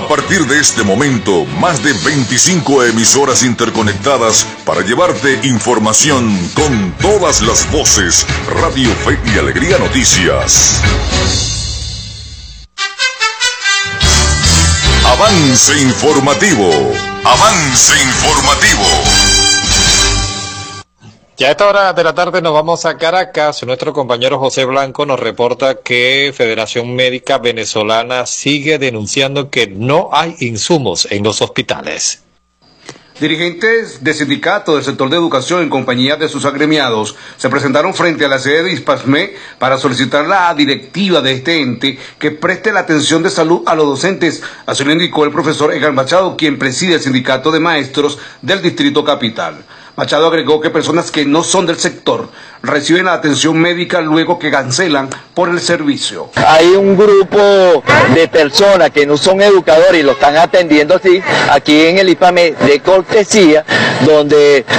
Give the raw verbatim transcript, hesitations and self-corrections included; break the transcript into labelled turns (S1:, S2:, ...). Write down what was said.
S1: A partir de este momento, más de veinticinco emisoras interconectadas para llevarte información con todas las voces. Radio Fe y Alegría Noticias. Avance informativo. Avance informativo.
S2: Ya a esta hora de la tarde nos vamos a Caracas. Nuestro compañero José Blanco nos reporta que Federación Médica Venezolana sigue denunciando que no hay insumos en los hospitales.
S3: Dirigentes de sindicatos del sector de educación en compañía de sus agremiados se presentaron frente a la sede de ISPASME para solicitar la directiva de este ente que preste la atención de salud a los docentes. Así lo indicó el profesor Edgar Machado, quien preside el sindicato de maestros del Distrito Capital. Machado agregó que personas que no son del sector reciben la atención médica luego que cancelan por el servicio.
S4: Hay un grupo de personas que no son educadores y lo están atendiendo así, aquí en el ISPASME de cortesía, donde